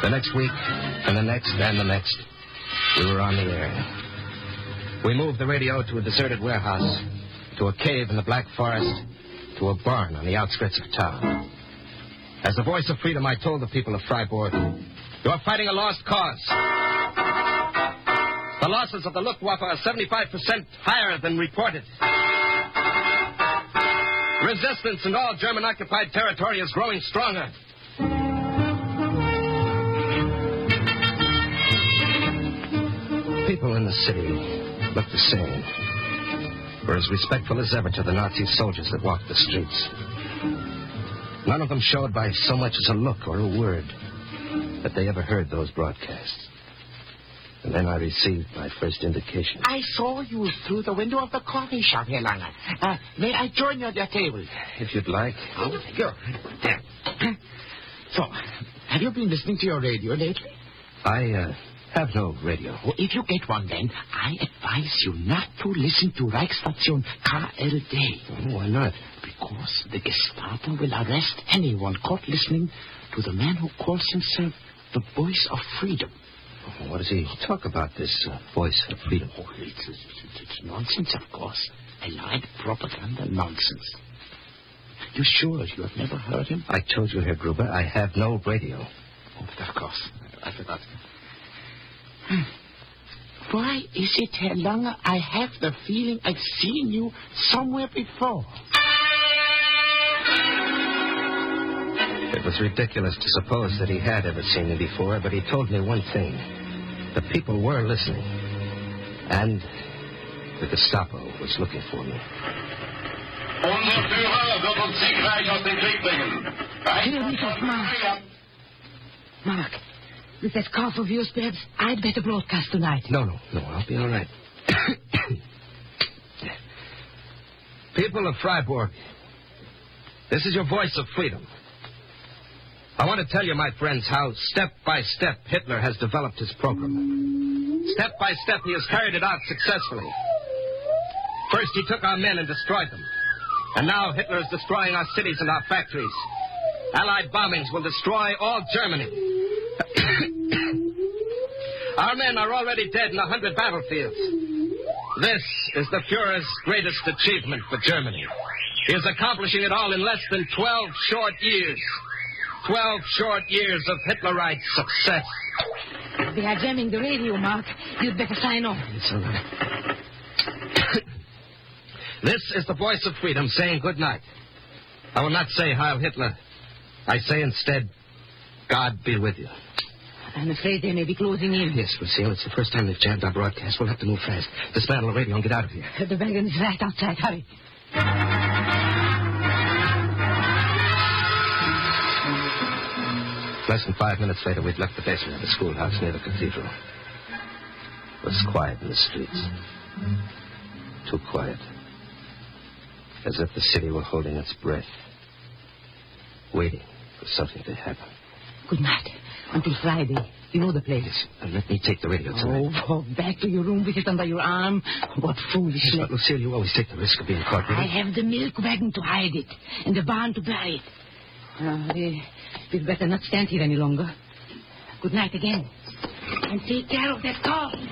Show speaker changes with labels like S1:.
S1: The next week, and the next, and the next, we were on the air. We moved the radio to a deserted warehouse, to a cave in the Black Forest, to a barn on the outskirts of town. As the voice of freedom, I told the people of Freiburg, you are fighting a lost cause. The losses of the Luftwaffe are 75% higher than reported. Resistance in all German-occupied territory is growing stronger. People in the city looked the same. Were as respectful as ever to the Nazi soldiers that walked the streets. None of them showed by so much as a look or a word that they ever heard those broadcasts. And then I received my first indication.
S2: I saw you through the window of the coffee shop, Herr Lange. May I join you at your table?
S1: If you'd like.
S2: Oh, thank you. There. So, have you been listening to your radio lately?
S1: I have no radio.
S2: Well, if you get one, then, I advise you not to listen to Reichsstation KLD.
S1: Oh, why not?
S2: Because the Gestapo will arrest anyone caught listening to the man who calls himself the Voice of Freedom.
S1: Oh, what does he talk about, this Voice of Freedom?
S2: Oh, it's nonsense, of course. Allied propaganda nonsense. You sure you have never heard him?
S1: I told you, Herr Gruber, I have no radio.
S2: Oh, but of course. I forgot. Why is it, Herr Lange, I have the feeling I've seen you somewhere before?
S1: It was ridiculous to suppose that he had ever seen me before, but he told me one thing. The people were listening. And the Gestapo was looking for me.
S3: Unser Führer wird uns siegreich aus dem Krieg bringen.
S4: Hör mich auf, Mark. Mark, with that cough of yours, perhaps I'd better broadcast tonight.
S1: No, I'll be all right. People of Freiburg, this is your Voice of Freedom. I want to tell you, my friends, how step by step Hitler has developed his program. Step by step he has carried it out successfully. First he took our men and destroyed them. And now Hitler is destroying our cities and our factories. Allied bombings will destroy all Germany. Our men are already dead in 100 battlefields. This is the Fuhrer's greatest achievement for Germany. He is accomplishing it all in less than 12 short years. 12 short years of Hitlerite success.
S4: They are jamming the radio, Mark. You'd better sign off.
S1: It's all right. This is the Voice of Freedom saying good night. I will not say Heil Hitler. I say instead, God be with you.
S4: I'm afraid they may be closing in.
S1: Yes, Lucille, it's the first time they've jammed our broadcast. We'll have to move fast. Dismantle the radio and get out of here.
S4: The wagon is right outside. Hurry.
S1: Less than 5 minutes later, we'd left the basement of the schoolhouse near the cathedral. It was quiet in the streets. Too quiet. As if the city were holding its breath. Waiting for something to happen.
S4: Good night. Until Friday. You know the place.
S1: Let me take the radio tonight.
S4: Oh, back to your room with it under your arm. What foolishness.
S1: But, Lucille, you always take the risk of being caught.
S4: I have the milk wagon to hide it. And the barn to bury it. We'd better not stand here any longer. Good night again. And take care of that car.